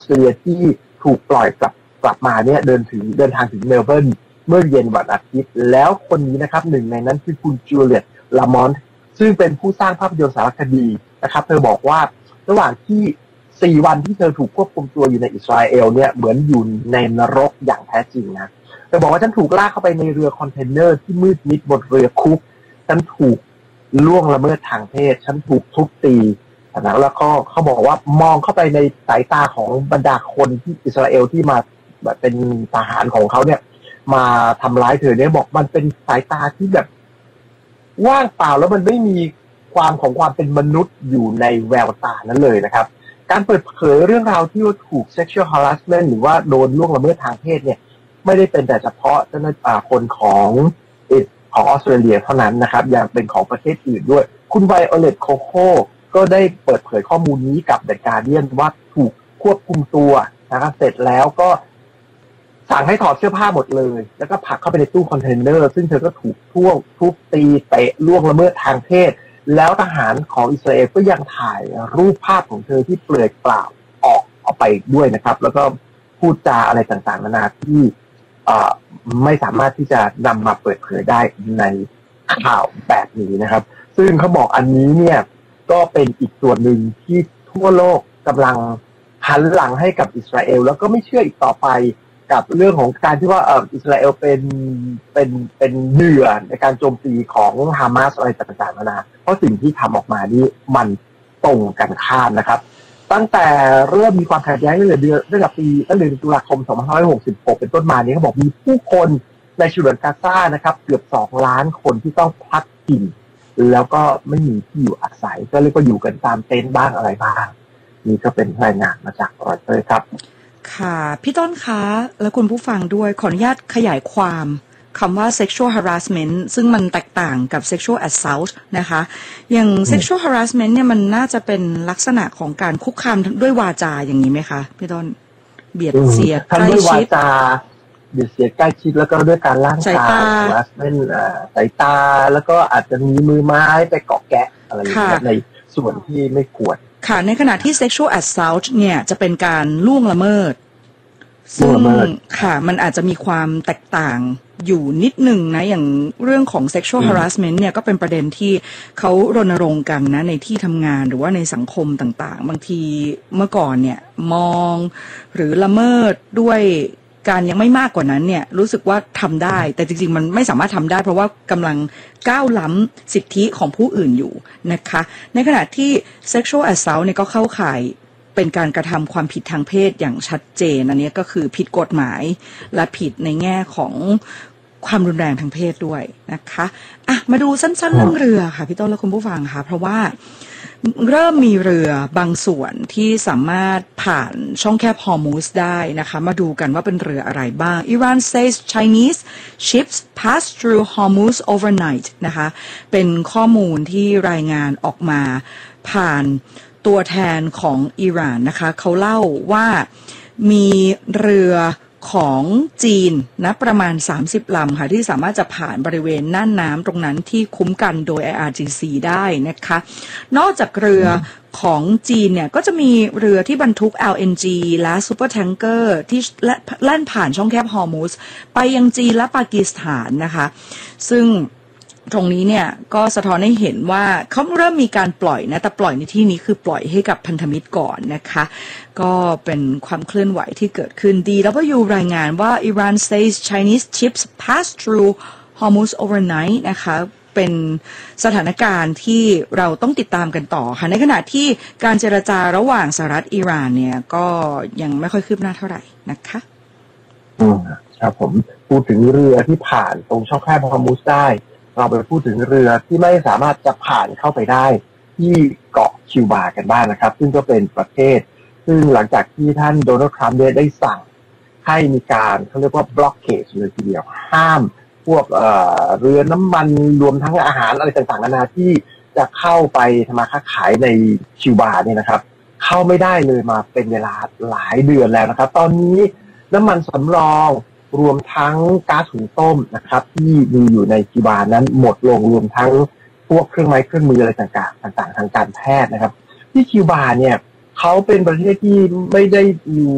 สเตรเลียที่ถูกปล่อยกลับมาเนี่ยเดินทางถึงเมลเบิร์นเมื่อเย็นวันอาทิตย์แล้วคนนี้นะครับหนึ่งในนั้นคือคุณจูเลียต ลามอนต์ซึ่งเป็นผู้สร้างภาพยนตร์สารคดีนะครับเธอบอกว่าระหว่างที่4 วันที่เธอถูกควบคุมตัวอยู่ในอิสราเอลเนี่ยเหมือนอยู่ในนรกอย่างแท้จริงนะเธอบอกว่าฉันถูกลากเข้าไปในเรือคอนเทนเนอร์ที่มืดมิดบนเรือคุกฉันถูกล่วงละเมิดทางเพศฉันถูกทุบตีนะแล้วก็เขาบอกว่ามองเข้าไปในสายตาของบรรดาคนที่อิสราเอลที่มาแบบเป็นทหารของเขาเนี่ยมาทำร้ายเธอเนี่ยบอกมันเป็นสายตาที่แบบว่างเปล่าแล้วมันไม่มีความเป็นมนุษย์อยู่ในแววตานั้นเลยนะครับการเปิดเผยเรื่องราวที่ว่าถูก sexual harassment หรือว่าโดนล่วงละเมิดทางเพศเนี่ยไม่ได้เป็นแต่เฉพาะคนของออสเตรเลียเท่านั้นนะครับยังเป็นของประเทศอื่นด้วยคุณไวโอเลตโคโค่ก็ได้เปิดเผยข้อมูลนี้กับ The Guardian ว่าถูกควบคุมตัวนะครับเสร็จแล้วก็สั่งให้ถอดเสื้อผ้าหมดเลยแล้วก็ผลักเข้าไปในตู้คอนเทนเนอร์ซึ่งเธอก็ถูกทุบตีเตะล่วงละเมิดทางเพศแล้วทหารของอิสราเอลก็ยังถ่ายรูปภาพของเธอที่เปลือยเปล่าออกไปด้วยนะครับแล้วก็พูดจาอะไรต่างๆนานาที่ไม่สามารถที่จะนำมาเปิดเผยได้ในข่าวแบบนี้นะครับซึ่งเขาบอกอันนี้เนี่ยก็เป็นอีกส่วนหนึ่งที่ทั่วโลกกำลังหันหลังให้กับอิสราเอลแล้วก็ไม่เชื่ออีกต่อไปกับเรื่องของการที่ว่าอิสราเอลเป็นเหยื่อในการโจมตีของฮามาสอะไรต่างๆนานาเพราะสิ่งที่ทำออกมานี่มันตรงกันข้ามนะครับตั้งแต่เริ่มมีความขัดแย้งตั้งแต่เดือนตุลาคม2566เป็นต้นมานี้เขาบอกมีผู้คนในฉนวนกาซานะครับเกือบ2 ล้านคนที่ต้องพลัดถิ่นแล้วก็ไม่มีที่อยู่อาศัยก็เรียกว่าอยู่กันตามเต็นท์บ้างอะไรบ้างนี่ก็เป็นรายงานมาจากรอยเตอร์ครับค่ะพี่ต้นคะและคุณผู้ฟังด้วยขออนุญาตขยายความคำว่า sexual harassment ซึ่งมันแตกต่างกับ sexual assault นะคะอย่าง sexual harassment เนี่ยมันน่าจะเป็นลักษณะของการคุกคามด้วยวาจาอย่างนี้ไหมคะพี่ต้นเบียดเสียดใกล้ชิดเบียดเสียดใกล้ชิดแล้วก็ด้วยการล่างกาย harassment สายตาแล้วก็อาจจะมีมือไม้ไปเกาะแกะอะไรอย่างเงี้ยในส่วนที่ไม่ควรค่ะในขณะที่ sexual assault เนี่ยจะเป็นการล่วงละเมิดซึ่งค่ะมันอาจจะมีความแตกต่างอยู่นิดหนึ่งนะอย่างเรื่องของ sexual harassment เนี่ยก็เป็นประเด็นที่เขารณรงค์กันนะในที่ทำงานหรือว่าในสังคมต่างๆบางทีเมื่อก่อนเนี่ยมองหรือละเมิดด้วยการยังไม่มากกว่านั้นเนี่ยรู้สึกว่าทำได้แต่จริงๆมันไม่สามารถทำได้เพราะว่ากำลังก้าวล้ำสิทธิของผู้อื่นอยู่นะคะในขณะที่ sexual assault เนี่ยก็เข้าข่ายเป็นการกระทำความผิดทางเพศอย่างชัดเจนอันนี้ก็คือผิดกฎหมายและผิดในแง่ของความรุนแรงทางเพศด้วยนะคะอ่ะมาดูสั้นๆเรื่องเรือค่ะพี่ต้นและคุณผู้ฟังค่ะเพราะว่าเริ่มมีเรือบางส่วนที่สามารถผ่านช่องแคบฮอร์มุซได้นะคะมาดูกันว่าเป็นเรืออะไรบ้าง Iran says Chinese ships pass through Hormuz overnight นะคะเป็นข้อมูลที่รายงานออกมาผ่านตัวแทนของอิหร่านนะคะเขาเล่าว่ามีเรือของจีนนะประมาณ30 ลำค่ะที่สามารถจะผ่านบริเวณน่านน้ำตรงนั้นที่คุ้มกันโดย IRGC ได้นะคะนอกจากเรือของจีนเนี่ยก็จะมีเรือที่บรรทุก LNG และซูเปอร์แทงเกอร์ที่แล่นผ่านช่องแคบฮอร์มุซไปยังจีนและปากีสถานนะคะซึ่งตรงนี้เนี่ยก็สะท้อนให้เห็นว่าเขาเริ่มมีการปล่อยนะแต่ปล่อยในที่นี้คือปล่อยให้กับพันธมิตรก่อนนะคะก็เป็นความเคลื่อนไหวที่เกิดขึ้น DW รายงานว่า Iran says Chinese ships pass through Hormuz overnight นะคะเป็นสถานการณ์ที่เราต้องติดตามกันต่อค่ะในขณะที่การเจรจาระหว่างสหรัฐอิหร่านเนี่ยก็ยังไม่ค่อยคืบหน้าเท่าไหร่นะคะครับผมพูดถึงเรือที่ผ่านตรงช่องแคบฮอร์มุซได้เราไปพูดถึงเรือที่ไม่สามารถจะผ่านเข้าไปได้ที่เกาะคิวบากันบ้างนะครับซึ่งก็เป็นประเทศซึ่งหลังจากที่ท่านโดนัลด์ทรัมป์ได้สั่งให้มีการเขาเรียกว่าบล็อกเกจเลยทีเดียวห้ามพวกเรือน้ำมันรวมทั้งอาหารอะไรต่างๆนานาที่จะเข้าไปทำมาค้าขายในคิวบาเนี่ยนะครับเข้าไม่ได้เลยมาเป็นเวลาหลายเดือนแล้วนะครับตอนนี้น้ำมันสำรองรวมทั้งก๊าซหุงต้มนะครับที่มีอยู่ในคิวบานั้นหมดลงรวมทั้งพวกเครื่องไม้เครื่องมืออะไรต่างๆทางการแพทย์นะครับที่คิวบาเนี่ยเขาเป็นประเทศที่ไม่ได้มี